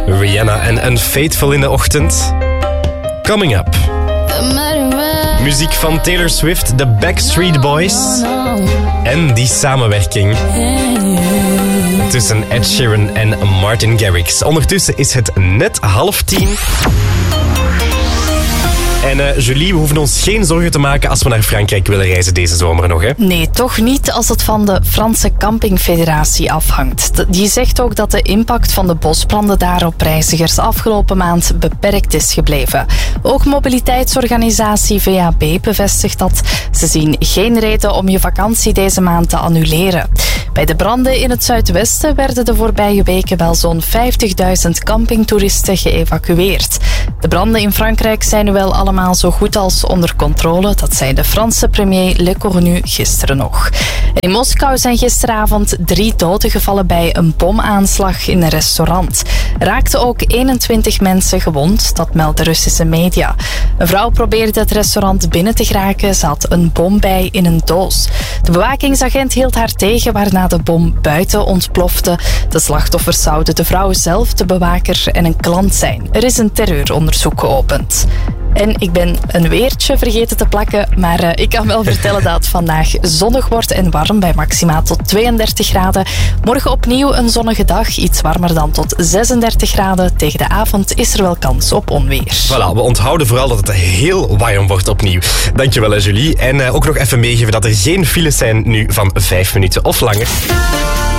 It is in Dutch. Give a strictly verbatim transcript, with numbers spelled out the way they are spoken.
Rihanna en Unfaithful in de ochtend. Coming up. Muziek van Taylor Swift, de Backstreet Boys. En die samenwerking tussen Ed Sheeran en Martin Garrix. Ondertussen is het net half tien. En uh, Julie, we hoeven ons geen zorgen te maken als we naar Frankrijk willen reizen deze zomer nog, hè? Nee, toch niet als het van de Franse Campingfederatie afhangt. Die zegt ook dat de impact van de bosbranden daar op reizigers afgelopen maand beperkt is gebleven. Ook mobiliteitsorganisatie V A B bevestigt dat. Ze zien geen reden om je vakantie deze maand te annuleren. Bij de branden in het zuidwesten werden de voorbije weken wel zo'n vijftigduizend campingtoeristen geëvacueerd. De branden in Frankrijk zijn nu wel allemaal zo goed als onder controle. Dat zei de Franse premier Le Cornu gisteren nog. En in Moskou zijn gisteravond drie doden gevallen bij een bomaanslag in een restaurant. Er raakten ook eenentwintig mensen gewond, dat melden Russische media. Een vrouw probeerde het restaurant binnen te geraken. Ze had een bom bij in een doos. De bewakingsagent hield haar tegen, waarna de bom buiten ontplofte. De slachtoffers zouden de vrouw zelf, de bewaker en een klant zijn. Er is een terreuronderzoek geopend. En ik ben een weertje vergeten te plakken, maar uh, ik kan wel vertellen dat het vandaag zonnig wordt en warm bij maximaal tot tweeëndertig graden. Morgen opnieuw een zonnige dag, iets warmer dan tot zesendertig graden. Tegen de avond is er wel kans op onweer. Voilà, we onthouden vooral dat het heel warm wordt opnieuw. Dankjewel, hè, Julie. En uh, ook nog even meegeven dat er geen files zijn nu van vijf minuten of langer.